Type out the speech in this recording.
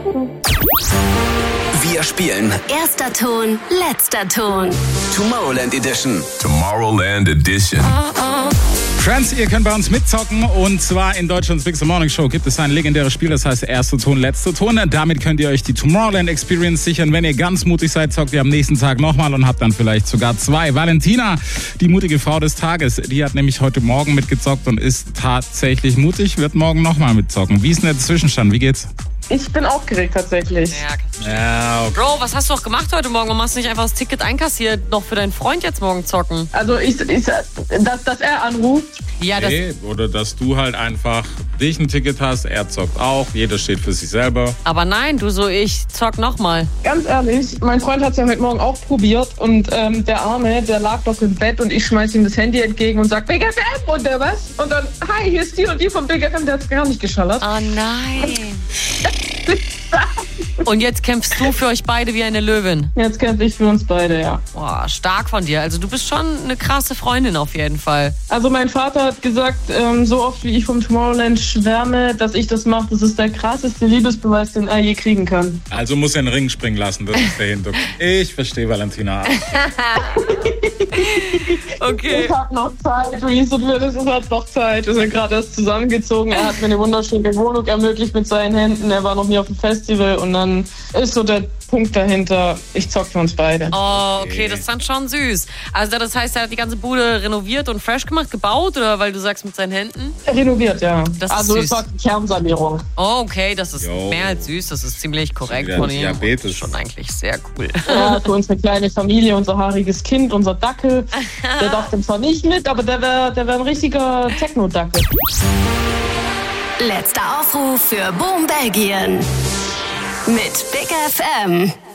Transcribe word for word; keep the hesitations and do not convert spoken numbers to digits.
Wir spielen Erster Ton, letzter Ton. Tomorrowland Edition. Tomorrowland Edition. Friends, ihr könnt bei uns mitzocken und zwar in Deutschlands Big Morning Show gibt es ein legendäres Spiel, das heißt erster Ton, letzter Ton. Damit könnt ihr euch die Tomorrowland Experience sichern. Wenn ihr ganz mutig seid, zockt ihr am nächsten Tag nochmal und habt dann vielleicht sogar zwei. Valentina, die mutige Frau des Tages, die hat nämlich heute Morgen mitgezockt und ist tatsächlich mutig, wird morgen nochmal mitzocken. Wie ist denn der Zwischenstand? Wie geht's? Ich bin aufgeregt tatsächlich. Ja, Ja, okay. Bro, was hast du doch gemacht heute Morgen? Warum hast du nicht einfach das Ticket einkassiert, noch für deinen Freund jetzt morgen zocken? Also ich, ich dass, dass er anruft. Ja, das... Nee, oder dass du halt einfach dich ein Ticket hast, er zockt auch, jeder steht für sich selber. Aber nein, du so, ich zock nochmal. Ganz ehrlich, mein Freund hat es ja heute Morgen auch probiert und ähm, der Arme, der lag doch im Bett und ich schmeiß ihm das Handy entgegen und sag Big F M und der was? Und dann, hi, hier ist die und die vom Big F M, der hat's gar nicht geschallert. Oh nein. Und jetzt kämpfst du für euch beide wie eine Löwin. Jetzt kämpfe ich für uns beide, ja. Boah, stark von dir. Also du bist schon eine krasse Freundin auf jeden Fall. Also mein Vater hat gesagt, ähm, so oft wie ich vom Tomorrowland schwärme, dass ich das mache, das ist der krasseste Liebesbeweis, den er je kriegen kann. Also muss er in den Ring springen lassen, das ist der Hintergrund. Ich verstehe Valentina. Okay. Ich hab noch Zeit, wie es so wird, es hat noch Zeit. Wir sind gerade erst zusammengezogen. Er hat mir eine wunderschöne Wohnung ermöglicht mit seinen Händen. Er war noch nie auf dem Festival und dann ist so der Punkt dahinter, ich zock für uns beide. Oh, okay, das ist dann schon süß. Also das heißt, er hat die ganze Bude renoviert und fresh gemacht, gebaut, oder weil du sagst mit seinen Händen? Renoviert, ja. Das ist also süß. es war Kernsanierung. Oh, okay, das ist Jo. mehr als süß, das ist ziemlich korrekt Wieder von ihm. Diabetes. Das ist schon eigentlich sehr cool. Ja, für unsere kleine Familie, unser haariges Kind, unser Dackel. Der darf dann zwar nicht mit, aber der wäre der wär ein richtiger Techno-Dackel. Letzter Aufruf für Boom Belgien. Mit Big F M.